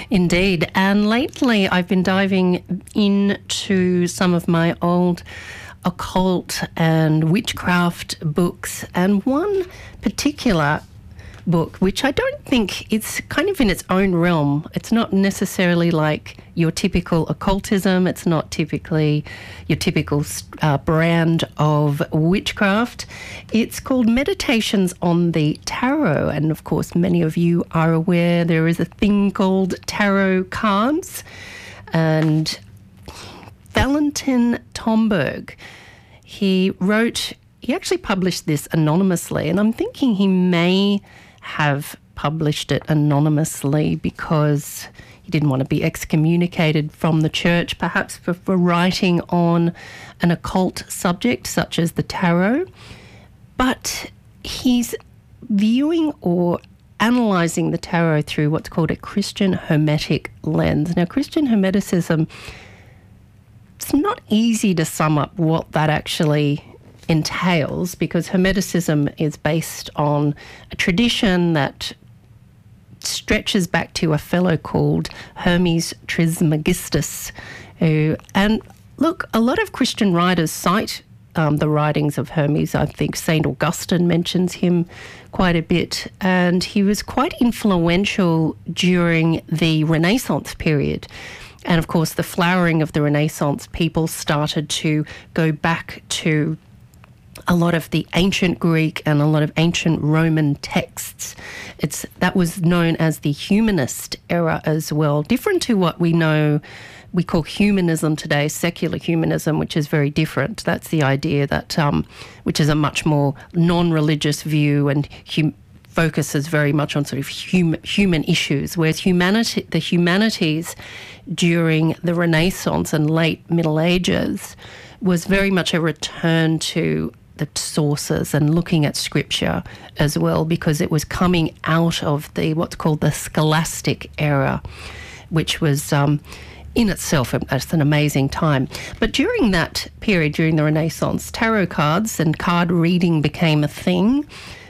Indeed. And lately I've been diving into some of my old occult and witchcraft books, and one particular book, which I don't think it's kind of in its own realm. It's not necessarily like your typical occultism. It's not typically your typical brand of witchcraft. It's called Meditations on the Tarot. And of course, many of you are aware there is a thing called tarot cards. And Valentin Tomberg, he actually published this anonymously, and I'm thinking he may have published it anonymously because he didn't want to be excommunicated from the church, perhaps for writing on an occult subject such as the tarot. But he's viewing or analysing the tarot through what's called a Christian Hermetic lens. Now, Christian Hermeticism, it's not easy to sum up what that actually entails, because Hermeticism is based on a tradition that stretches back to a fellow called Hermes Trismegistus. And look, a lot of Christian writers cite the writings of Hermes. I think St. Augustine mentions him quite a bit, and he was quite influential during the Renaissance period. And of course, the flowering of the Renaissance, people started to go back to a lot of the ancient Greek and a lot of ancient Roman texts. That was known as the humanist era as well, different to what we call humanism today, secular humanism, which is very different. That's the idea that, which is a much more non-religious view and focuses very much on sort of human issues, whereas the humanities during the Renaissance and late Middle Ages was very much a return to the sources and looking at scripture as well, because it was coming out of what's called the scholastic era, which was in itself an amazing time. But during that period, during the Renaissance, tarot cards and card reading became a thing.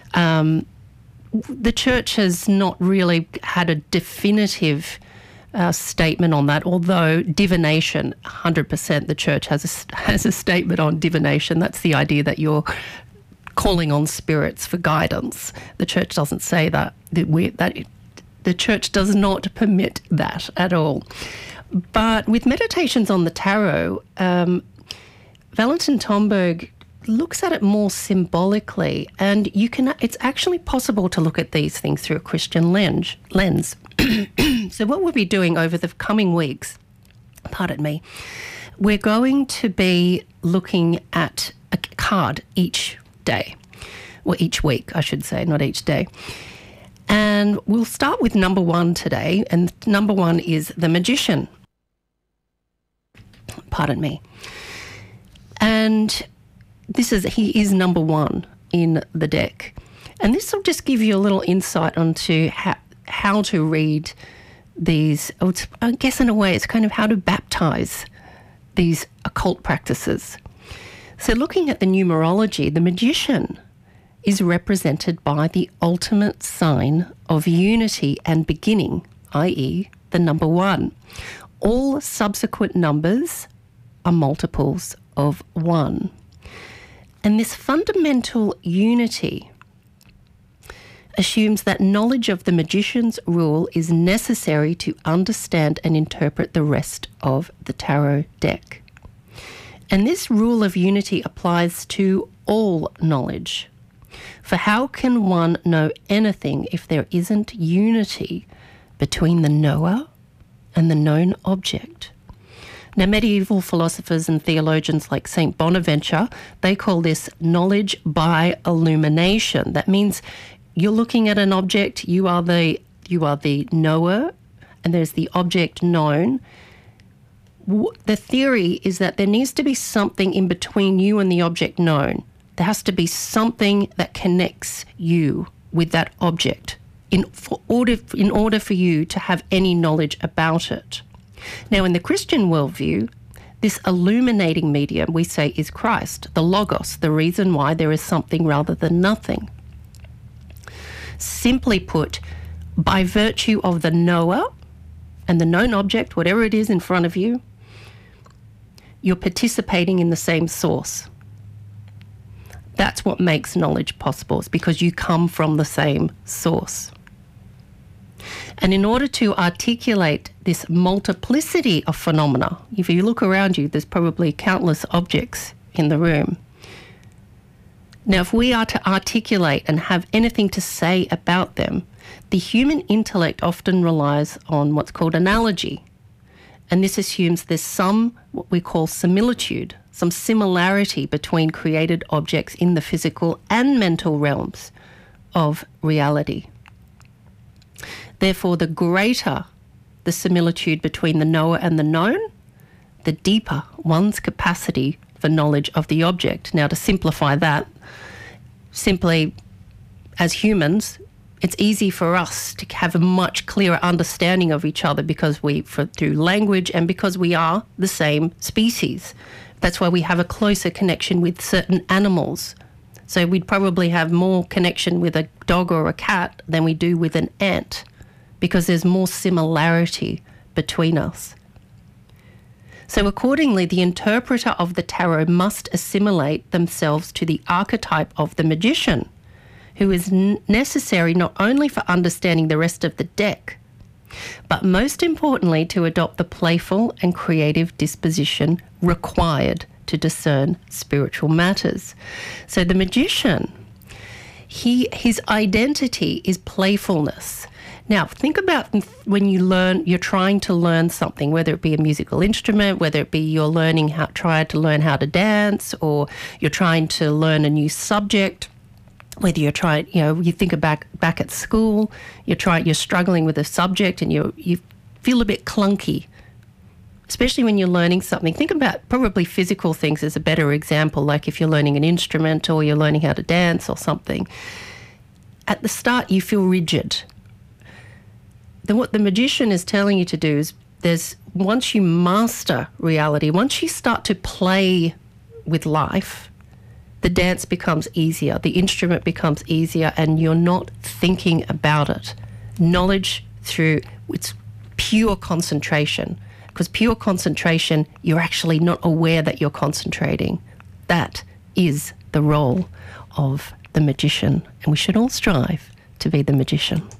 The church has not really had a definitive statement on that, although divination, 100%, the church has a statement on divination. That's the idea that you're calling on spirits for guidance. The church doesn't say that. The church does not permit that at all. But with Meditations on the Tarot, Valentin Tomberg looks at it more symbolically, and it's actually possible to look at these things through a Christian lens. So what we'll be doing over the coming weeks, we're going to be looking at a card each day, or each week, I should say, not each day. And we'll start with number 1 today, and number 1 is the Magician. And he is number 1 in the deck. And this will just give you a little insight onto how to read these. I guess in a way it's kind of how to baptize these occult practices. So looking at the numerology, the Magician is represented by the ultimate sign of unity and beginning, i.e. the number 1. All subsequent numbers are multiples of 1. And this fundamental unity assumes that knowledge of the magician's rule is necessary to understand and interpret the rest of the tarot deck. And this rule of unity applies to all knowledge. For how can one know anything if there isn't unity between the knower and the known object? Now, medieval philosophers and theologians like St. Bonaventure, they call this knowledge by illumination. That means you're looking at an object, you are the knower, and there's the object known. The theory is that there needs to be something in between you and the object known. There has to be something that connects you with that object in order for you to have any knowledge about it. Now, in the Christian worldview, this illuminating medium, we say, is Christ, the Logos, the reason why there is something rather than nothing. Simply put, by virtue of the knower and the known object, whatever it is in front of you, you're participating in the same source. That's what makes knowledge possible. It's because you come from the same source. And in order to articulate this multiplicity of phenomena, if you look around you, there's probably countless objects in the room. Now, if we are to articulate and have anything to say about them, the human intellect often relies on what's called analogy. And this assumes there's some, what we call similitude, some similarity between created objects in the physical and mental realms of reality. Therefore, the greater the similitude between the knower and the known, the deeper one's capacity for knowledge of the object. Now, to simplify that, simply as humans, it's easy for us to have a much clearer understanding of each other because through language and because we are the same species. That's why we have a closer connection with certain animals. So we'd probably have more connection with a dog or a cat than we do with an ant because there's more similarity between us. So accordingly, the interpreter of the tarot must assimilate themselves to the archetype of the magician, who is necessary not only for understanding the rest of the deck, but most importantly to adopt the playful and creative disposition required to discern spiritual matters. So the magician, his identity is playfulness. Now, think about when you're trying to learn something, whether it be a musical instrument, whether it be you're trying to learn how to dance, or you're trying to learn a new subject. Whether you're trying, you think back at school, you're struggling with a subject and you feel a bit clunky, especially when you're learning something. Think about probably physical things as a better example, like if you're learning an instrument or you're learning how to dance or something. At the start, you feel rigid. Then what the magician is telling you to do is once you master reality, once you start to play with life, the dance becomes easier, the instrument becomes easier, and you're not thinking about it. Knowledge it's pure concentration, because pure concentration, you're actually not aware that you're concentrating. That is the role of the magician, and we should all strive to be the magician.